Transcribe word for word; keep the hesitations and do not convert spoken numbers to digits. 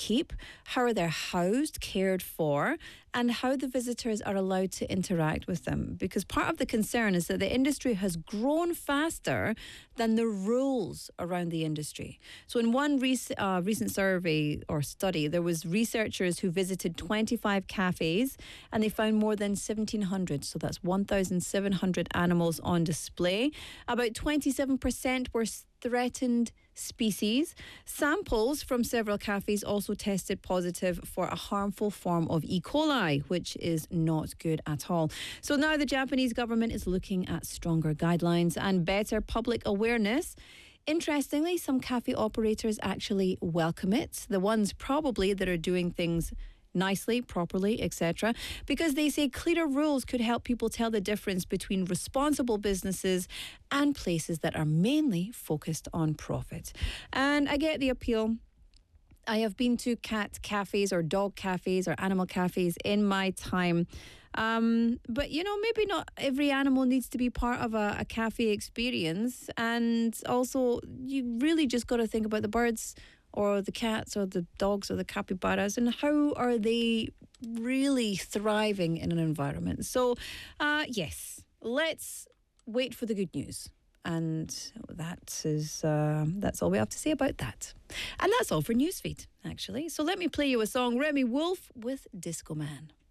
keep, how they're housed, cared for, and how the visitors are allowed to interact with them. Because part of the concern is that the industry has grown faster than the rules around the industry. So in one rec- uh, recent survey or study, there was researchers who visited twenty-five cafes and they found more than seventeen hundred, so that's one thousand seven hundred animals on display. About twenty-seven percent were threatened species. Samples from several cafes also tested positive for a harmful form of E. coli, which is not good at all. So now the Japanese government is looking at stronger guidelines and better public awareness. Interestingly, some cafe operators actually welcome it. The ones probably that are doing things nicely, properly, et cetera, because they say clearer rules could help people tell the difference between responsible businesses and places that are mainly focused on profit. And I get the appeal. I have been to cat cafes or dog cafes or animal cafes in my time. Um, but, you know, maybe not every animal needs to be part of a, a cafe experience. And also, you really just got to think about the birds or the cats or the dogs or the capybaras, and how are they really thriving in an environment. So, uh, yes, let's wait for the good news. And that is uh, that's all we have to say about that. And that's all for Newsfeed, actually. So let me play you a song, Remy Wolf with Disco Man.